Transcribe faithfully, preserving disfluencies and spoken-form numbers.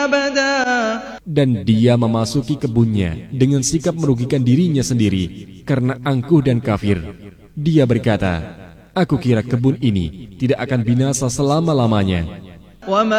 أبدا. Dan dia memasuki kebunnya dengan sikap merugikan dirinya sendiri karena angkuh dan kafir. Dia berkata, aku kira kebun ini tidak akan binasa selama-lamanya.